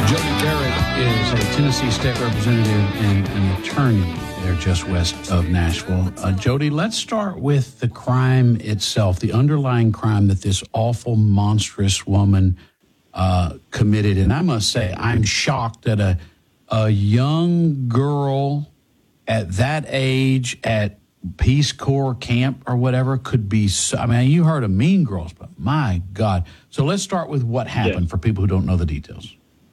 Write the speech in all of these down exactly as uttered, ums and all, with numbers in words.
Jody Barrett is a Tennessee state representative and an attorney there just west of Nashville. Uh, Jody, let's start with the crime itself, the underlying crime that this awful, monstrous woman uh, committed. And I must say, I'm shocked that a, a young girl at that age at Peace Corps camp or whatever could be so, I mean, you heard of Mean Girls, but my God. So let's start with what happened yeah. for people who don't know the details.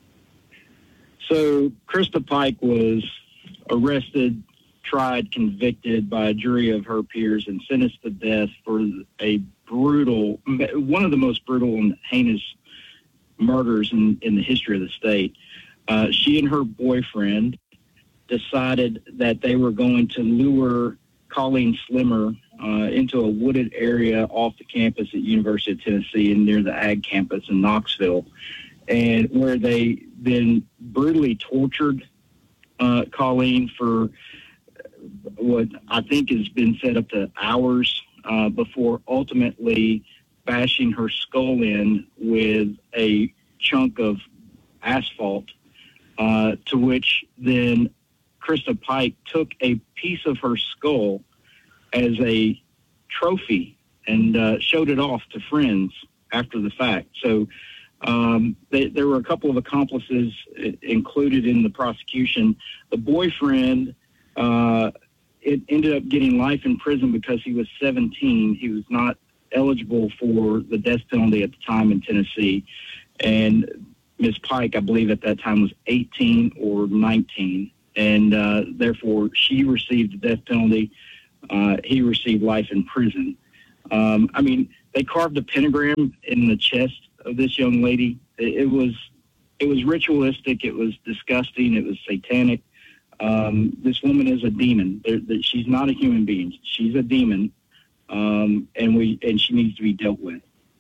So Krista Pike was arrested, tried, convicted by a jury of her peers, and sentenced to death for a brutal, one of the most brutal and heinous murders in, in the history of the state. Uh, she and her boyfriend decided that they were going to lure Colleen Slimmer uh, into a wooded area off the campus at University of Tennessee and near the Ag campus in Knoxville, and where they then brutally tortured uh, Colleen for what I think has been said up to hours uh, before ultimately bashing her skull in with a chunk of asphalt, uh, to which then Krista Pike took a piece of her skull as a trophy and uh, showed it off to friends after the fact. So um, they, there were a couple of accomplices included in the prosecution. The boyfriend uh, it ended up getting life in prison because he was seventeen. He was not eligible for the death penalty at the time in Tennessee. And Miz Pike, I believe at that time, was eighteen or nineteen. And uh, therefore, she received the death penalty. Uh, he received life in prison. Um, I mean, they carved a pentagram in the chest of this young lady. It, it was, it was ritualistic. It was disgusting. It was satanic. Um, this woman is a demon. There, there, she's not a human being. She's a demon, um, and we and she needs to be dealt with.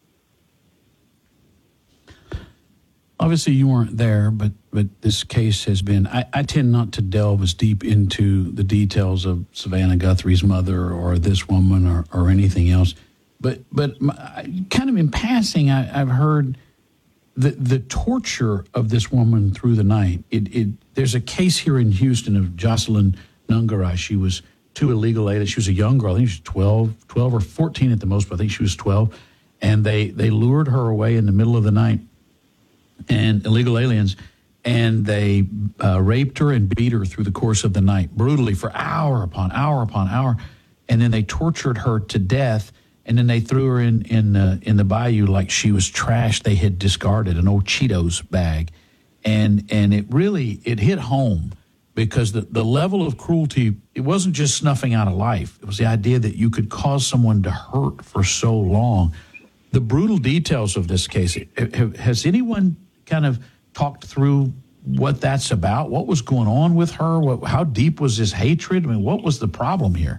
Obviously, you weren't there, but but this case has been. I, I tend not to delve as deep into the details of Savannah Guthrie's mother or this woman or, or anything else. But but my, kind of in passing, I, I've heard the the torture of this woman through the night. It it there's a case here in Houston of Jocelyn Nungarai. She was too illegal age. She was a young girl. I think she was twelve, twelve or fourteen at the most, but I think she was twelve. And they they lured her away in the middle of the night, and illegal aliens, and they uh, raped her and beat her through the course of the night, brutally for hour upon hour upon hour, and then they tortured her to death, and then they threw her in in uh, in the bayou like she was trash they had discarded, an old Cheetos bag, and and it really it hit home because the the level of cruelty, it wasn't just snuffing out a life, it was the idea that you could cause someone to hurt for so long. The brutal details of this case, has anyone kind of talked through what that's about? What was going on with her? What, how deep was this hatred? I mean, what was the problem here?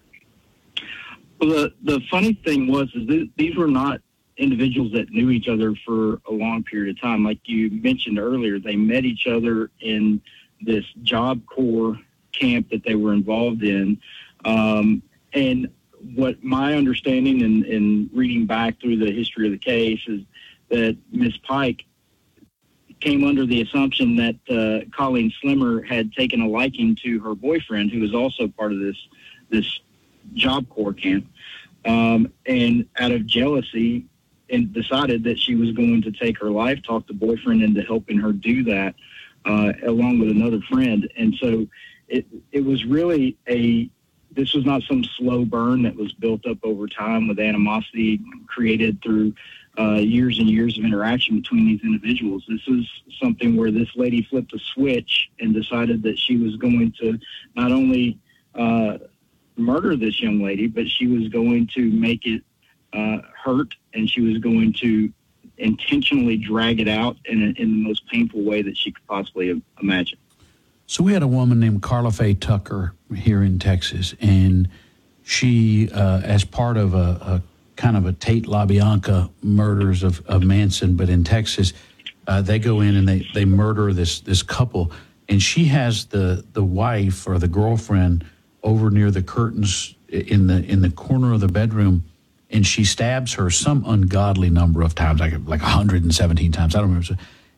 Well, the, the funny thing was is th- these were not individuals that knew each other for a long period of time. Like you mentioned earlier, they met each other in this Job Corps camp that they were involved in. Um, and what my understanding and, and reading back through the history of the case is that Miz Pike came under the assumption that uh, Colleen Slimmer had taken a liking to her boyfriend, who was also part of this this Job Corps camp, um, and out of jealousy, and decided that she was going to take her life, talk the boyfriend into helping her do that, uh, along with another friend. And so it it was really a This was not some slow burn that was built up over time with animosity created through uh, years and years of interaction between these individuals. This was something where this lady flipped a switch and decided that she was going to not only uh, murder this young lady, but she was going to make it uh, hurt, and she was going to intentionally drag it out in, a, in the most painful way that she could possibly imagine. So we had a woman named Carla Faye Tucker here in Texas, and she, uh, as part of a, a kind of a Tate LaBianca murders of, of Manson, but in Texas, uh, they go in and they, they murder this this couple, and she has the the wife or the girlfriend over near the curtains in the in the corner of the bedroom, and she stabs her some ungodly number of times, like like one hundred seventeen times. I don't remember.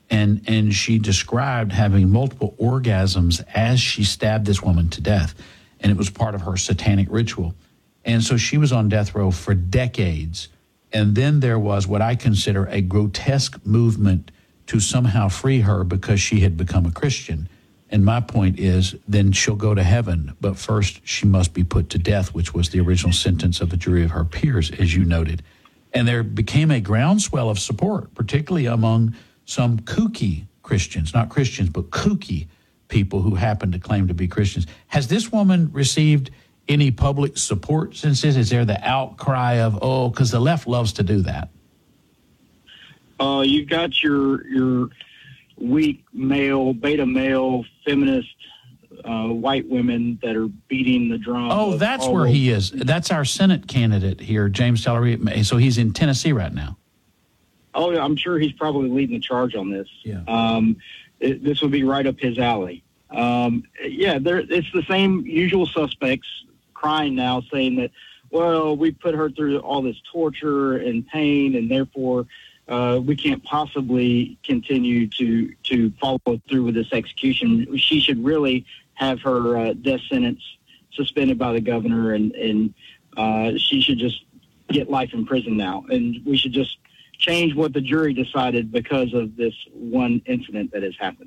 And, and she described having multiple orgasms as she stabbed this woman to death. And it was part of her satanic ritual. And so she was on death row for decades. And then there was what I consider a grotesque movement to somehow free her because she had become a Christian. And my point is, then she'll go to heaven. But first, she must be put to death, which was the original sentence of a jury of her peers, as you noted. And there became a groundswell of support, particularly among some kooky Christians, not Christians, but kooky people who happen to claim to be Christians. Has this woman received any public support since this? Is there the outcry of, oh, because the left loves to do that? Uh, you've got your your weak male, beta male, feminist uh, white women that are beating the drum. Oh, that's where those. he is. That's our Senate candidate here, James Tillery. So he's in Tennessee right now. Oh, I'm sure he's probably leading the charge on this. Yeah. Um, it, this would be right up his alley. Um, yeah, there, it's the same usual suspects crying now, saying that, well, we put her through all this torture and pain, and therefore uh, we can't possibly continue to to follow through with this execution. She should really have her uh, death sentence suspended by the governor, and, and uh, she should just get life in prison now. And we should just change what the jury decided because of this one incident that has happened.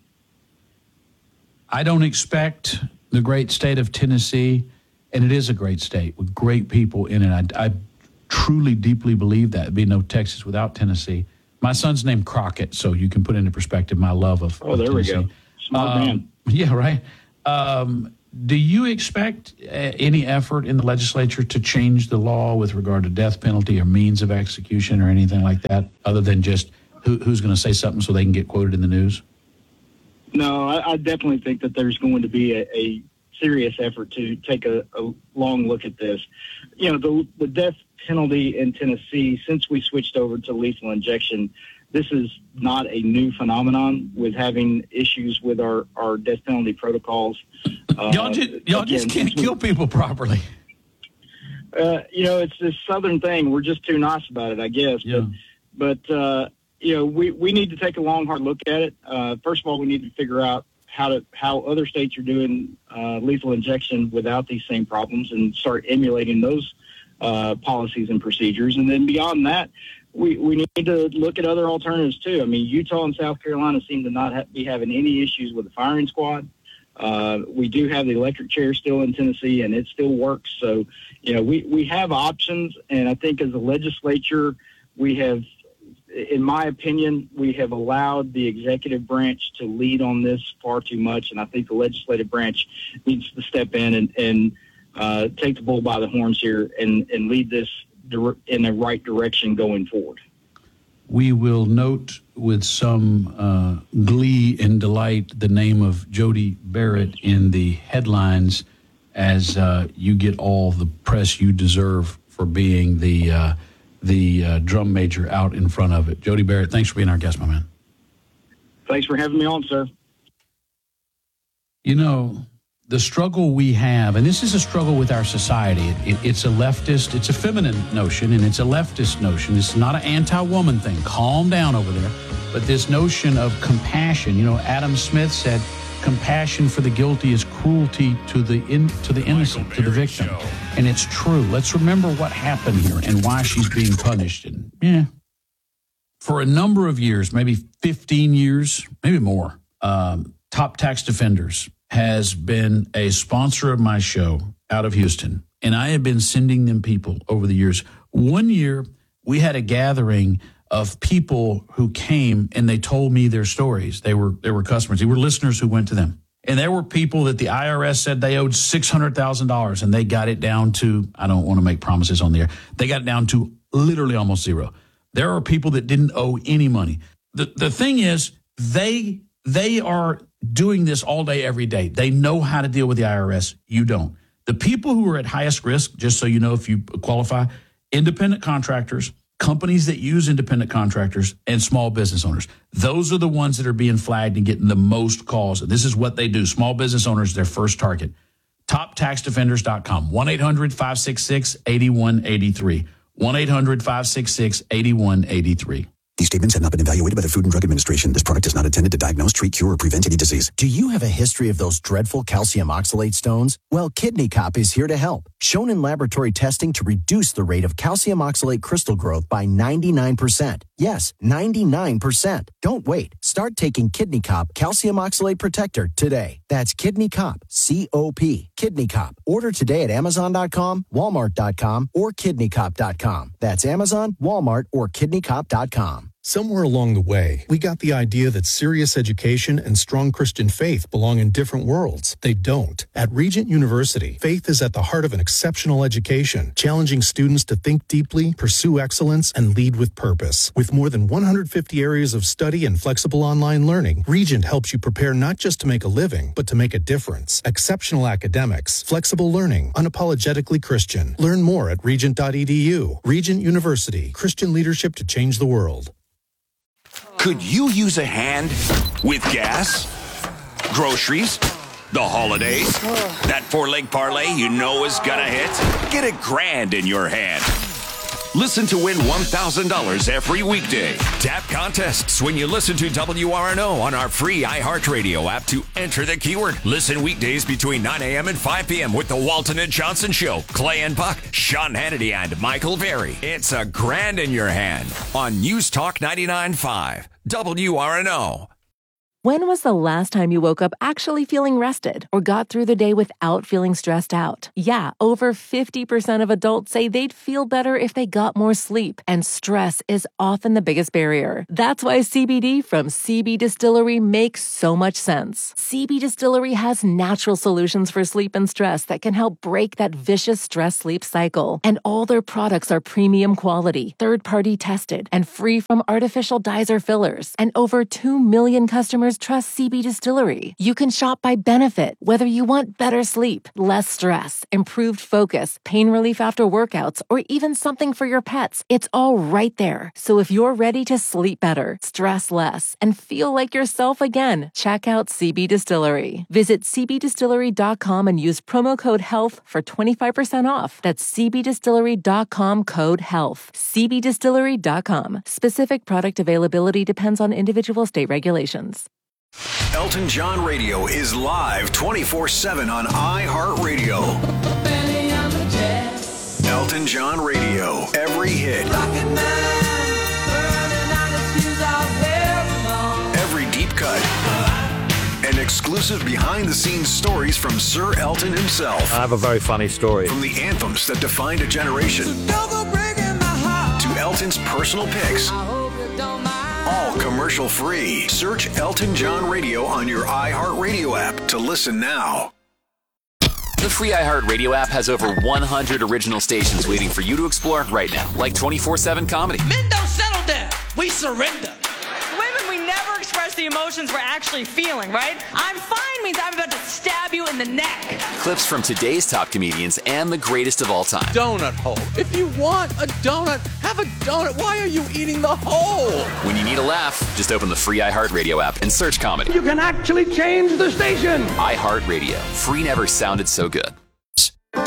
I don't expect the great state of Tennessee, and it is a great state with great people in it. I, I truly, deeply believe that. It'd be no Texas without Tennessee. My son's named Crockett, so you can put into perspective my love of, oh, of there Tennessee. we go. Smart um, man. Yeah, right. Um, do you expect uh, any effort in the legislature to change the law with regard to death penalty or means of execution or anything like that, other than just who, who's going to say something so they can get quoted in the news? No, I, I definitely think that there's going to be a, a serious effort to take a, a long look at this. You know, the, the death penalty in Tennessee, since we switched over to lethal injection, this is not a new phenomenon with having issues with our, our death penalty protocols. Uh, y'all just, y'all again, just can't kill people properly. Uh, you know, it's this Southern thing. We're just too nice about it, I guess. Yeah. But, but uh, you know, we, we need to take a long, hard look at it. Uh, first of all, we need to figure out how to how other states are doing uh, lethal injection without these same problems and start emulating those uh, policies and procedures. And then beyond that, we, we need to look at other alternatives, too. I mean, Utah and South Carolina seem to not ha- be having any issues with the firing squad. Uh, we do have the electric chair still in Tennessee, and it still works. So, you know, we, we have options, and I think as a legislature, we have, in my opinion, we have allowed the executive branch to lead on this far too much, and I think the legislative branch needs to step in and, and uh, take the bull by the horns here and, and lead this in the right direction going forward. We will note with some uh, glee and delight the name of Jody Barrett in the headlines as uh, you get all the press you deserve for being the uh, the uh, drum major out in front of it. Jody Barrett, thanks for being our guest, my man. Thanks for having me on, sir. You know, the struggle we have, and this is a struggle with our society. It, it, it's a leftist, it's a feminine notion, and it's a leftist notion. It's not an anti-woman thing. Calm down over there. But this notion of compassion, you know, Adam Smith said, compassion for the guilty is cruelty to the in, to the innocent, to the victim. And it's true. Let's remember what happened here and why she's being punished. And yeah, for a number of years, maybe fifteen years, maybe more, um, Top Tax Defenders has been a sponsor of my show out of Houston. And I have been sending them people over the years. One year, we had a gathering of people who came and they told me their stories. They were they were customers. They were listeners who went to them. And there were people that the I R S said they owed six hundred thousand dollars, and they got it down to, I don't want to make promises on the air, they got it down to literally almost zero. There are people that didn't owe any money. The the thing is, they they are doing this all day, every day. They know how to deal with the I R S. You don't. The people who are at highest risk, just so you know if you qualify, independent contractors, companies that use independent contractors, and small business owners. Those are the ones that are being flagged and getting the most calls. This is what they do. Small business owners, their first target. top tax defenders dot com. one eight hundred five six six eight one eight three. one eight hundred five six six eight one eight three. These statements have not been evaluated by the Food and Drug Administration. This product is not intended to diagnose, treat, cure, or prevent any disease. Do you have a history of those dreadful calcium oxalate stones? Well, Kidney Cop is here to help. Shown in laboratory testing to reduce the rate of calcium oxalate crystal growth by ninety-nine percent. Yes, ninety-nine percent. Don't wait. Start taking Kidney Cop Calcium Oxalate Protector today. That's Kidney Cop, C O P, Kidney Cop. Order today at Amazon dot com, Walmart dot com, or Kidney Cop dot com. That's Amazon, Walmart, or Kidney Cop dot com. Somewhere along the way, we got the idea that serious education and strong Christian faith belong in different worlds. They don't. At Regent University, faith is at the heart of an exceptional education, challenging students to think deeply, pursue excellence, and lead with purpose. With more than one hundred fifty areas of study and flexible online learning, Regent helps you prepare not just to make a living, but to make a difference. Exceptional academics, flexible learning, unapologetically Christian. Learn more at regent dot e d u. Regent University, Christian leadership to change the world. Could you use a hand with gas, groceries, the holidays? That four-leg parlay you know is gonna hit? Get a grand in your hand. Listen to win one thousand dollars every weekday. Tap contests when you listen to W R N O on our free iHeartRadio app to enter the keyword. Listen weekdays between nine a.m. and five p.m. with the Walton and Johnson Show, Clay and Buck, Sean Hannity, and Michael Berry. It's a grand in your hand on News Talk ninety-nine point five, W R N O. When was the last time you woke up actually feeling rested or got through the day without feeling stressed out? Yeah, over fifty percent of adults say they'd feel better if they got more sleep, and stress is often the biggest barrier. That's why C B D from C B Distillery makes so much sense. C B Distillery has natural solutions for sleep and stress that can help break that vicious stress-sleep cycle. And all their products are premium quality, third-party tested, and free from artificial dyes or fillers. And over two million customers trust C B Distillery. You can shop by benefit, whether you want better sleep, less stress, improved focus, pain relief after workouts, or even something for your pets. It's all right there. So if you're ready to sleep better, stress less, and feel like yourself again, check out C B Distillery. Visit c b distillery dot com and use promo code HEALTH for twenty-five percent off. That's c b distillery dot com code HEALTH. c b distillery dot com. Specific product availability depends on individual state regulations. Elton John Radio is live twenty-four seven on iHeartRadio. Elton John Radio, every hit, every deep cut, and exclusive behind-the-scenes stories from Sir Elton himself. I have a very funny story. From the anthems that defined a generation to Elton's personal picks. All commercial-free. Search Elton John Radio on your iHeartRadio app to listen now. The free iHeartRadio app has over one hundred original stations waiting for you to explore right now, like twenty-four seven comedy. Men don't settle down. We surrender. Women, we never express the emotions we're actually feeling, right? I'm fine means I'm about to stab you in the neck. Clips from today's top comedians and the greatest of all time. Donut hole. If you want a donut, have a donut. Why are you eating the hole? When you need a laugh, just open the free iHeartRadio app and search comedy. You can actually change the station. iHeartRadio. Free never sounded so good.